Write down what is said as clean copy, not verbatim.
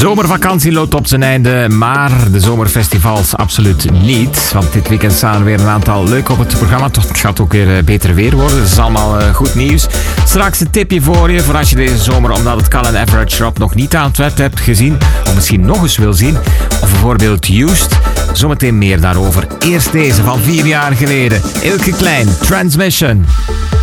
Zomervakantie loopt op zijn einde, maar de zomerfestivals absoluut niet. Want dit weekend staan er weer een aantal leuk op het programma. Het gaat ook weer beter weer worden, dat is allemaal goed nieuws. Straks een tipje voor je, voor als je deze zomer, omdat het kan, een Average Rob nog niet aan het web hebt gezien, of misschien nog eens wil zien, of bijvoorbeeld Used. Zometeen meer daarover. Eerst deze van 4 jaar geleden. Ilke Klein, Transmission.